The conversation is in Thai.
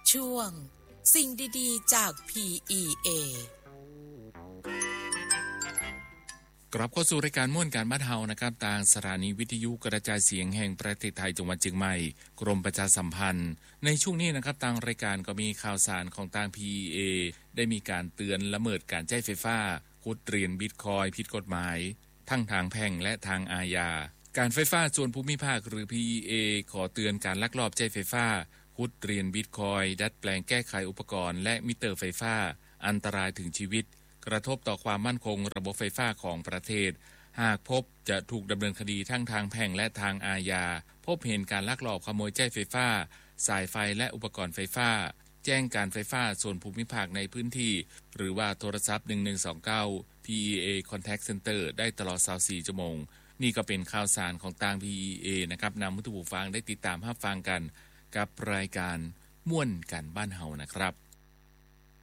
ช่วงสิ่งดีๆจาก PEA กลับเข้าสู่รายการม่วนการบ้านเฮานะครับทางสถานีวิทยุกระจายเสียงแห่งประเทศไทยจังหวัดเชียงใหม่กรมประชาสัมพันธ์ในช่วงนี้นะครับทางรายการก็มีข่าวสารของทาง PEA ได้มีการเตือนละเมิดการใช้ไฟฟ้าขุดเหรียญบิตคอยน์ผิดกฎหมายทั้งทางแพ่งและทางอาญาการไฟฟ้าส่วนภูมิภาคหรือ PEA ขอเตือนการลักลอบใช้ไฟฟ้าขุดเหรียญบิตคอยน์ดัดแปลงแก้ไขอุปกรณ์และมิเตอร์ไฟฟ้าอันตรายถึงชีวิตกระทบต่อความมั่นคงระบบไฟฟ้าของประเทศหากพบจะถูกดำเนินคดีทั้งทางแพ่งและทางอาญาพบเห็นการลักลอบขโมยใช้ไฟฟ้าสายไฟและอุปกรณ์ไฟฟ้าแจ้งการไฟฟ้าส่วนภูมิภาคในพื้นที่หรือว่าโทรศัพท์1129 PEA Contact Center ได้ตลอด24ชั่วโมงนี่ก็เป็นข่าวสารของทาง PEA นะครับนำผู้ฟังได้ติดตามรับฟังกันกับรายการม่วนกันบ้านเฮานะครับ